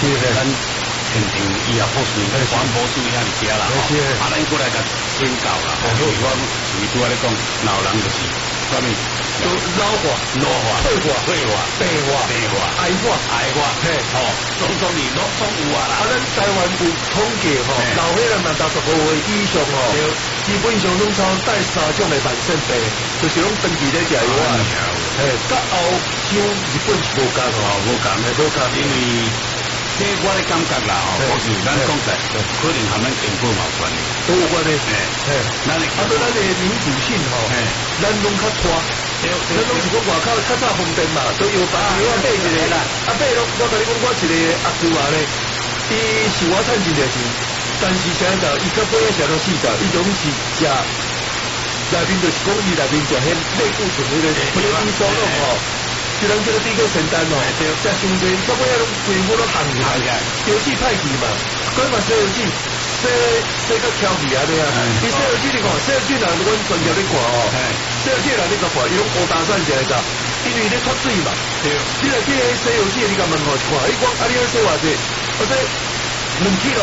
咱肯定以后博士，环保注意遐尔遮啦，咱过来甲宣告啦，因为我是拄仔咧讲，老人就是啥物， 就老化、退化、白化、癌化，嘿， 种你拢总有啊啦。 咱台湾有统计老岁人若65岁以上基本上拢超带3种的慢性病，就是拢长期咧食药啊。甲欧洲、日本是无共因为这我的感觉啦，或是咱讲实，可能和咱健康有关系， 都有关系。咱的民主性咱拢较拖。咱拢是讲外口较早方便嘛，都有把药买一个啦。买咯，我甲你讲，我一个阿舅啊咧，伊是我趁钱的钱，但是现在伊较尾仔食到40，伊拢是食内面就是讲伊内面食迄类固醇迄个维生素咯一人叫做低个承担食伤济，到尾仔拢皮肤拢红起来，油脂歹去嘛，佮嘛洗油脂。洗个调皮啊，对啊！你洗油脂你看，洗油脂若阮专业咧看洗油脂若你甲看，伊拢乌大蒜一个咋？因为咧脱水嘛。对。你若去洗油脂，你甲问看一看，伊讲啊，你要洗偌济？我说2 kg，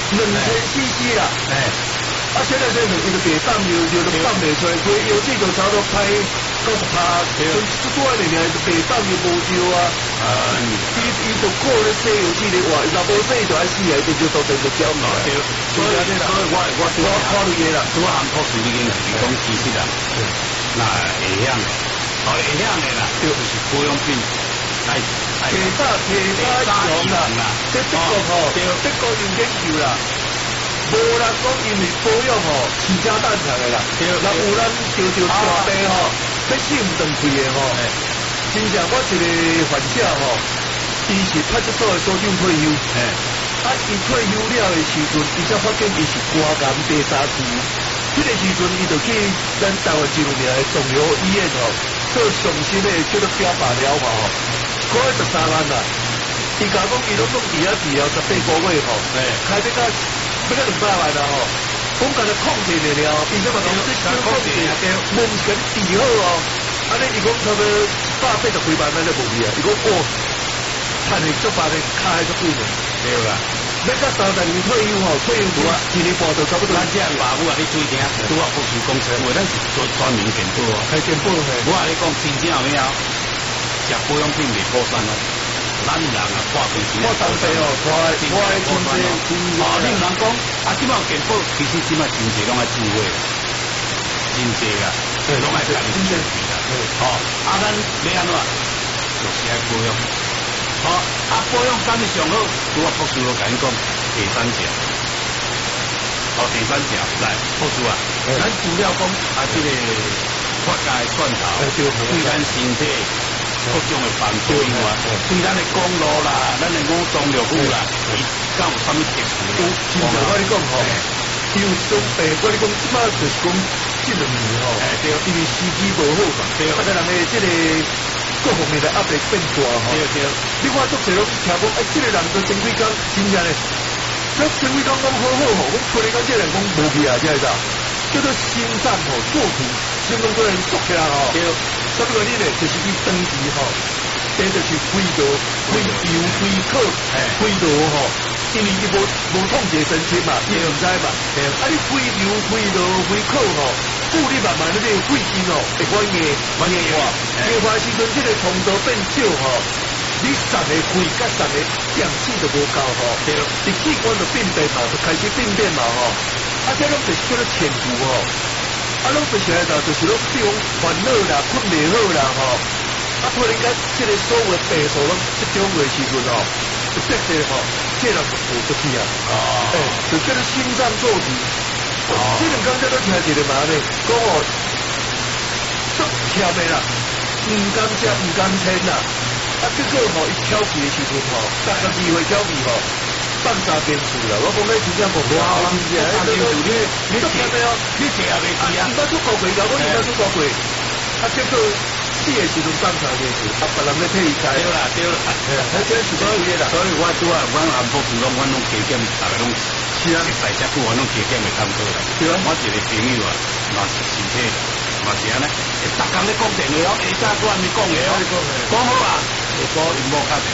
2000cc 啦。现在伊就白放就放袂出来，所以油脂就差不多拍90%，就多一点就白放就无油啊。伊就靠咧洗油脂咧话，若无洗就爱死啊，伊就到阵就焦嘛。所以我考虑嘅啦， 我含考试已经是讲其实啦，那会晓的啦，就是保养品。 其他用啦，即德国有研究啦。无人讲因为保养是正蛋长的啦，若有咱大病要死唔断去的真正我一个患者伊是派出所的所长退休，伊退休了的时阵，伊才发现伊是肝癌第3期，迄个时阵伊就去咱台湾一路名的肿瘤医院做上新的叫做标靶疗法花13万啦，伊甲讲伊拢伫遐治疗18个月开这个。要个200万啦讲甲他控制了，伊怎么讲？这小控制问是甲你治好安尼伊讲差不多180几万咱就无去啊。伊讲赚的足办的，开足贵的， 对啦。 要到30年退休退休1年半就差不多。 咱这爸母啊，你注意听，拄啊博士讲说，因为咱是做专门健保健保我啊你讲真正有影，食保养品袂破产咱人啊，花钱钱， 我当时你唔通讲即摆健保，其实即摆真济拢爱智慧，真济啊，拢爱干真济啦。咱要安怎？就是爱保养。保养干是上好，拄啊博士都甲你讲第3条。第3条来，博士啊，咱除了讲这个发芽的蒜头，对咱身体。各种的帮助以外，对咱的公路啦，咱的五脏六腑啦，敢有啥物特殊？ 真正我跟你讲有种病，我跟你讲，即摆就是讲这2年对，因为时机无好嘛，对，人的这个各方面的压力变大对。你看足侪拢听讲，这个人做前几工，真正嘞，这前几工讲好，我突然间这人讲无去啊，这个叫做心脏做题，心脏做人缩起来对。什么原因呢？就是伊长期这就是肺道、肺油、肺壳、肺道因为伊无统计申请嘛，伊唔知嘛。你肺油、肺道、肺壳故你慢慢那个肺筋会管硬化，硬化时阵这个通道变少你散的肺甲散的氧气就无够对，你器官就病变嘛，就开始病变嘛这拢就是叫做前途拢就是来就是拢比如烦恼啦、困袂好啦突然间这个所有的病数拢集中的时阵就变得这人就无出去啊就叫做心脏做题这两工才都听一个嘛呢讲足忝的啦唔甘食唔甘听啦结果伊调皮的时阵32岁调皮放三边厝啦，我讲你真正无哇，你都听没有？ 你这也未知啊？ 你捌出国过噶？我捌出国过。结果死的时阵放三边厝，别人咧替伊开。 对啦， 这是所以啦。 所以我拄啊，阮韩国时讲，阮拢加减，大家拢是啊，在遮久，阮拢加减会差不多啦。对啊，我一个朋友啊，嘛是身体，嘛是安尼，逐工咧讲电话下早我还没讲的讲好啊，我因某较电来讲，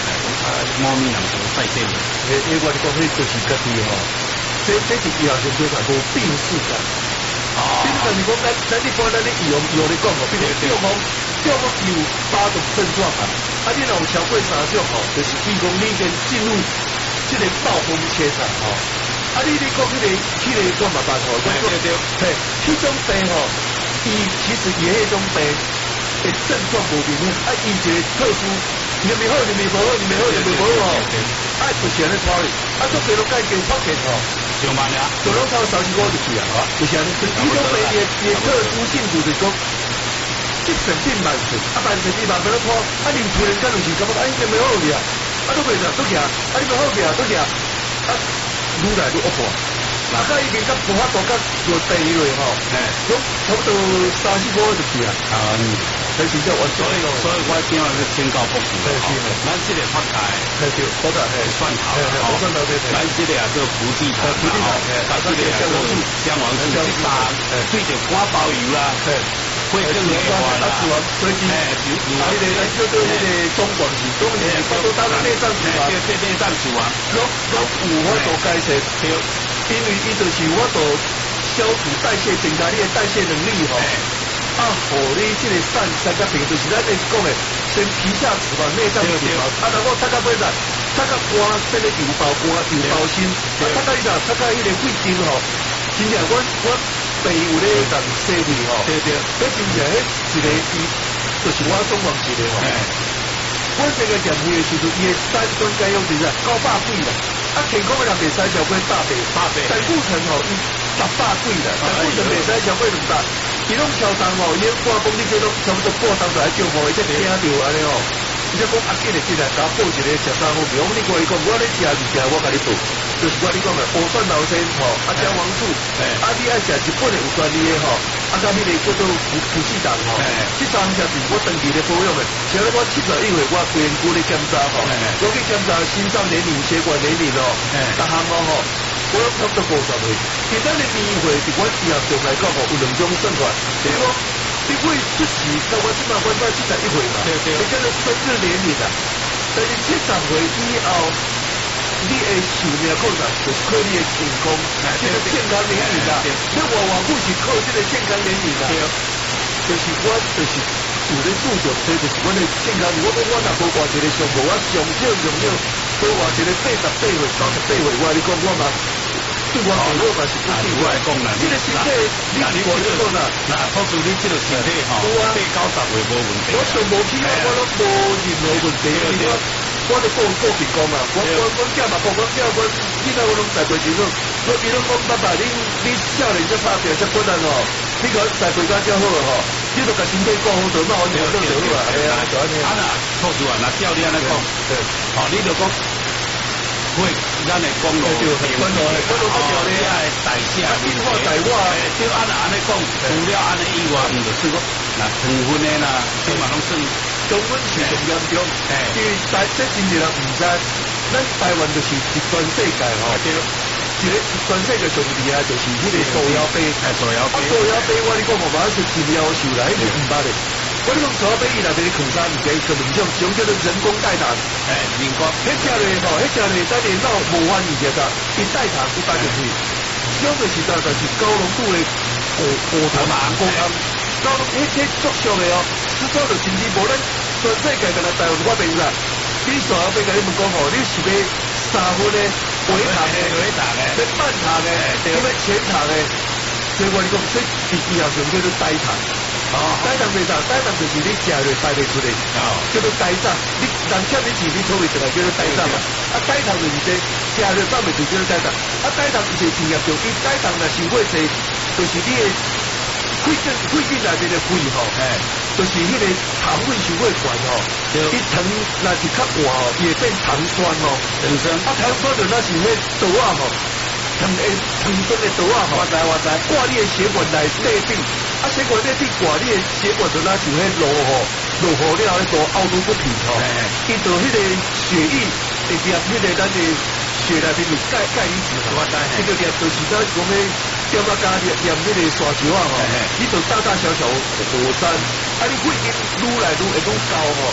猫咪人就晒线了。 我哋讲，迄就是家己吼，这是医学上最常无病视感。病视感是讲咱一般咱咧医咧讲吼，比如中风有8种症状啊，你若有超过3种吼，就是比如讲你已经进入这个暴风圈啦吼。你讲迄个我嘛捌吼，对，迄种病吼，伊其实也迄种病的症状无明显，伊一个特殊，你未好，你未无好，你未好，你未无好吼，就是安尼拖哩，做几落解经发现吼， 上万啊， 做拢超35就去啊，就是安尼，伊种病的特殊性就是讲。急诊变慢性，慢性你慢慢拖，你突然间就是感觉应该袂好去啊，都袂得，都行，你袂好去啊，都行，愈来愈恶化，已经甲无法度甲落地落吼，拢差不多3-4个月就去啊，但是这完全所以我今日是宣告不服了，咱这个发财， 发财蒜头，咱这个也做福地塔，咱这个也做姜黄素一三，对着瓜包油啦。会更美化啦， 所以咱叫做迄个中广是，中广是都当内脏脂肪， 内脏脂肪， 拢有法度改善，因为伊就是有法度消除代谢，增加你的代谢能力吼。互你这个三甲平，就是咱咧讲的，先皮下脂肪、内脏脂肪，然后擦到尾仔，擦到肝这个油包心，擦到伊擦到迄个肺经吼，真正我。肺有咧人洗胃吼，对，迄真正迄一个伊，就是我中广一个吼。我这个减肥的时阵，伊的三酸甘油酯900几啦，健康的人袂使超过800，胆固醇吼伊10%几啦，胆固醇袂使超过200，伊拢超重吼，伊挂公里这拢差不多半当就来叫吼，伊才听到安尼吼。伊才讲紧的进来，甲报一个食3方面，你过伊讲，我咧食物件，我甲你报，就是我你讲的莴笋、老参吼，姜黄素，你爱食日本的有专利的吼，甲迄个叫做普西达吼，这3项是我长期咧保养的，像我71岁，我规身躯咧检查吼，我去检查心脏年龄、血管年龄哦，逐项吼，我拢差不多50岁，其他的年岁，伫我医学上来讲吼，有2种算法，比如讲。你会出席，那我起码观察71岁嘛，这叫做生日年龄啊。但是70岁以后，你的寿命可能就是靠你的健康，这个健康年龄啊。你活久是靠这个健康年龄啊。就是我就是有咧注重，这就是我的健康。我讲我若无偌一个项目，我上少无偌一个88岁、98岁，我你讲我嘛。对我好，我嘛是不对。我来讲啦，这个身体，你我就讲啦， 那告诉你这个身体吼，80-90岁无问题。 我上无去，我拢无任何问题。我就报警讲嘛，我囝嘛报，我囝我囡仔我拢在陪前头。我比如讲爸爸，你少年才拍拼才困难哦，你个在陪家较好吼，你就甲身体顾好就嘛，我就好啊。哎呀，就安尼。 啊那，错住啊，那照你安尼讲，好，你就讲。会，咱的公路就很关路，代谢变化代化， 就按安尼讲，除了安尼以外，就是讲，那糖分的啦，这嘛拢算糖分是重严重，因为这真侪人唔知，咱台湾就是全世界吼，一个全世界上厉害就是迄个豆芽杯，豆芽杯我你讲无嘛是真夭寿啦，迄个唔捌的。我你讲豆芽杯伊内面咧放啥物件？个两种叫做人工代糖。 人工。 迄只咧吼，迄只咧咱电脑无反应个啥，伊代糖伊摆进去，这种就是就是高浓度的果糖高糖，高迄足俗的哦，至少就甚至无咱全世界敢若台湾我袂啦。你豆芽杯甲你们讲吼，你是要3分的微糖的，要半糖的，要全糖的，所以我你讲这伫医学上叫做代糖。代糖是啥？代糖就是你食落排袂出来，叫做代糖。你人欠你钱，你吐袂出来，叫做代糖嘛。代糖就是这食落放袂出，叫做代糖。代糖是营养中，伊代糖若伤过济，就是你的肺经内面的肺吼，就是迄个糖分伤过悬吼，伊糖若是较活吼，伊会变糖酸吼， 糖酸。 糖酸就那是迄豆仔吼。糖酸的豆仔吼，挂你的血管内底，血管内底挂你的血管就那像迄落雨了，迄个凹凸不平吼，伊就迄个血液会入迄个咱的血内面有钙离子吼，这个入就是咱讲的点啊加入迄个沙球啊吼，你就大大小小火山，你肺经愈来愈会愈高吼，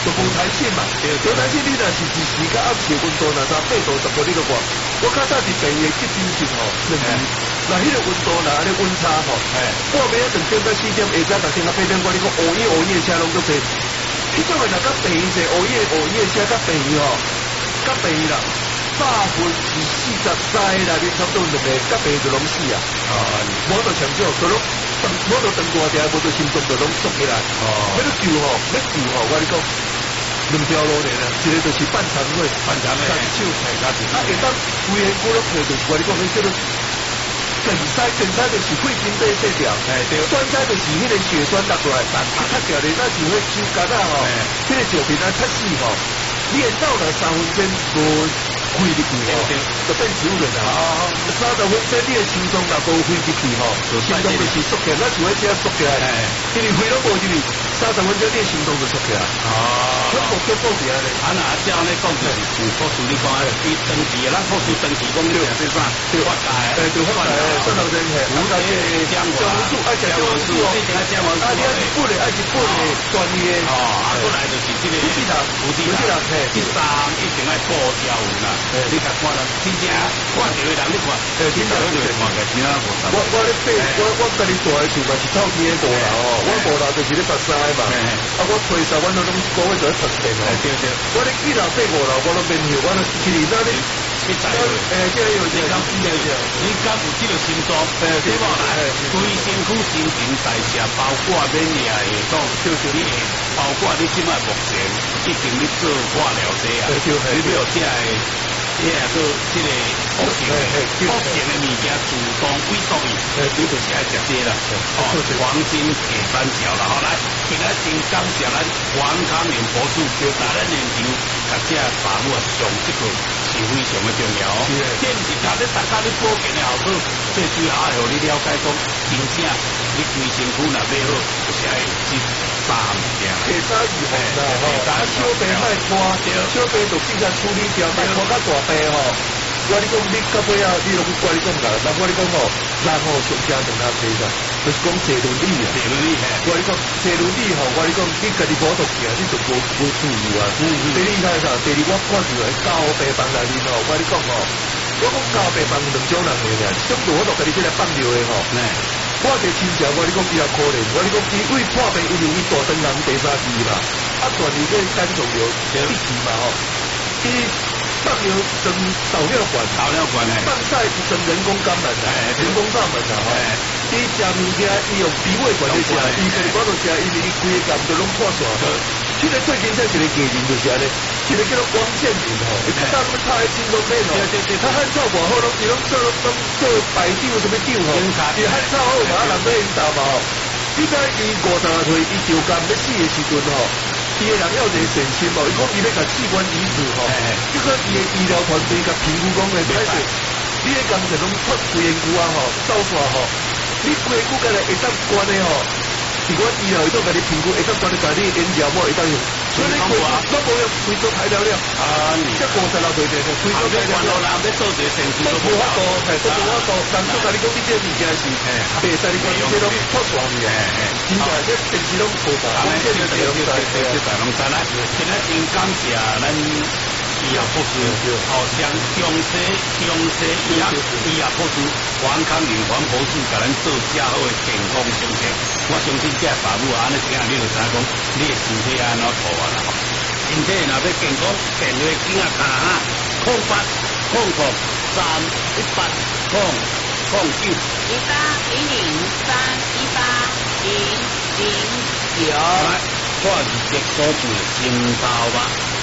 就无弹性嘛。无弹性你若是日时甲暗时温度若差8度10度你就看，我较早伫病院去诊症吼，2年，那迄个温度若安尼温差吼，半暝啊2点到4点，下早6点到8点，我你讲午夜车拢足济，迄种诶若甲病院者午夜车甲病院吼，甲病院啦。100分之43内面差不多2个，甲病就拢死啊！无就长少，就拢无就长大条，无就心脏就拢缩起来。要救吼，我你讲2条路咧啦，一个就是办肠胃， 手，下当规个骨碌皮就是我你讲，迄叫做梗塞就是肺经底细条，栓塞就是迄个血栓落来，塌掉咧，那是迄手骨啊吼，迄个石片啊塌死吼，练到了3分钟无。开入去吼，就变植物人啦。30分钟你的心脏若无开入去吼，心脏就是缩起来，咱像迄只缩起来，因为肺拢无入去，30分钟你的心脏就缩起来。全部是安尼。 那照安尼讲就是像护士你讲伊长期咱护士长期讲你是啥？对发财， 对发财，肾上腺嘿， 有那个姜黄素， 爱食姜黄素哦， 你爱姜黄素， 你爱一本的，爱一本的专业。 过来就是这个有几人， 第3一定爱保条有啦。你甲看啦，真正看到的人你看，真正你就看个真啊无啥。 我咧爬，我家己大的时嘛是透天的大楼哦，我大楼就是咧爬山嘛，我退休我拢1个月就咧爬山哦。对，我咧4楼爬5楼，我拢免休，我咧去那里。这个有健康必要的， 你敢有这个心脏？对无啦？对身躯新陈代谢，包括免疫系统，你包括你即摆目前已经你做化疗这啊，你要这个。个这个恶性的物件自动萎缩伊，你就是爱食这啦。黄金铁三角啦，好来，今仔真感谢咱王康林博士，在咱研究，甲这法务啊上这个是非常的重要。这毋是靠你大家你保健的效果，最主要爱互你了解讲，真正你规身躯若买好，就是爱这3物件。 第3预防啦，小病莫拖，小病就尽量处理掉，莫拖较大病吼。我你讲你到尾啊，你拢我你讲啦，人我你讲吼，人吼上惊动他谁啦？就是讲坐轮椅啊，我你讲坐轮椅吼，我你讲你家己无读起啊，你就无注意啊。第二看啥？第二我看住喺教病房内面吼，我你讲吼，我讲教病房2种人嘅呢，种我都家己即个放尿嘅吼。我一个亲戚，我你讲比较可怜，我你讲伊为破病，因为伊大肠癌第3期啦，大二个肝肿瘤第1期嘛吼，伊放尿装导尿管，放晒装人工肛门啦，人工肛门啦吼，伊食物件伊用鼻胃管咧食，伊家己我都食，因为伊规个肝都拢破线。这个最近这一个艺人就是安尼，一个叫做王健林吼，伊不但他还青龙妹吼，他汉草偌好，拢伊拢做排长什么长吼，伊汉草好嘛，人要因答嘛吼。你知伊50岁，伊抽肝要死的时阵吼，伊个人要一个善心吼，伊讲伊要甲器官移植吼，结果伊个医疗团队甲评估讲诶，歹势，你个工程拢脱规个骨啊吼，走煞吼，你规个骨甲来会当关的吼。如果医疗系统甲你评估，会当帮你甲你研究某会当用，所以你规拢无用，规组排了了。这56岁的，规组排了了。 人要做这善事都无法度，都无法度。人都甲你讲，你这物件是，白使你讲你这拢错错去诶。真正这电视拢无法，我这大拢知， 这大拢知啦。今仔真感谢咱医药博士，将中西医药博士王康林王博士，甲咱做遮好的健康生活。我相信这法务安尼听，你就知影讲，你的身体安怎好啊啦。身体若要健康，电话紧啊打哈，0800-918-00318-009。来，我是结束住心头吧。